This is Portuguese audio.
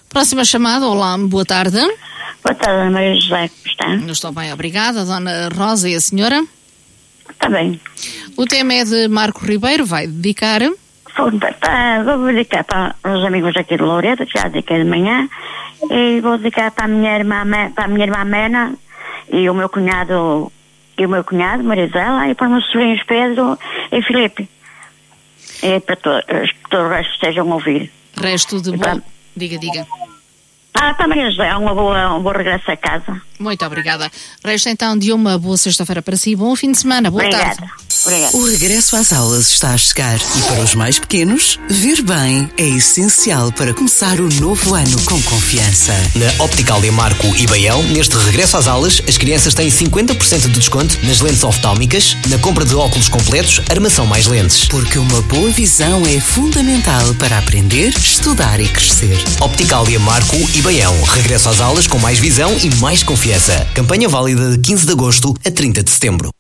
Próxima chamada, olá, boa tarde. Boa tarde, Maria José, como está? Eu estou bem, obrigada. Dona Rosa e a senhora? Está bem. O tema é de Marco Ribeiro, vai dedicar? Vou dedicar para os amigos aqui de Loreto, já dediquei de manhã, e vou dedicar para a minha irmã Mena e o meu cunhado Marisela, e para os meus sobrinhos Pedro e Filipe. E para todos o resto estejam a ouvir. Resto de bom. Diga. Para a Maria José, um bom regresso a casa. Muito obrigada. Resto então de uma boa sexta-feira para si. Bom fim de semana. Boa tarde. Obrigada. O regresso às aulas está a chegar e para os mais pequenos, ver bem é essencial para começar o novo ano com confiança. Na Opticalia Marco e Baião, neste regresso às aulas, as crianças têm 50% de desconto nas lentes oftálmicas, na compra de óculos completos, armação mais lentes. Porque uma boa visão é fundamental para aprender, estudar e crescer. Opticalia Marco e Baião, regresso às aulas com mais visão e mais confiança. Campanha válida de 15 de agosto a 30 de setembro.